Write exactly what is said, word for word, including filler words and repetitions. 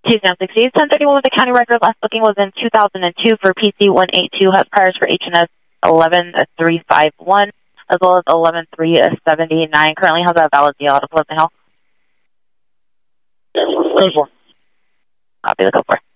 Tuesday on sixty, ten thirty-one with the county record. Last booking was in two thousand two for P C one eighty-two. Has priors for H and S eleven three five one as well as eleven three seventy-nine. Currently has a valid deal out of Pleasant Hill. Code four. Copy the code four.